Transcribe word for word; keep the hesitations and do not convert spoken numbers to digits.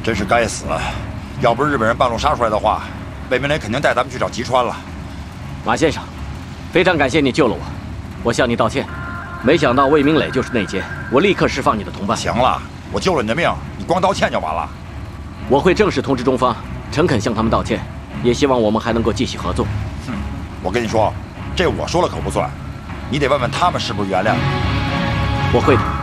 真是该死！要不是日本人半路杀出来的话，魏明磊肯定带咱们去找吉川了。 马先生，非常感谢你救了我，我向你道歉。没想到魏明磊就是内奸，我立刻释放你的同伴。 行了，我救了你的命，你光道歉就完了。 我会正式通知中方，诚恳向他们道歉，也希望我们还能够继续合作。 哼，我跟你说，这我说了可不算，你得问问他们是不是原谅你。 我会的。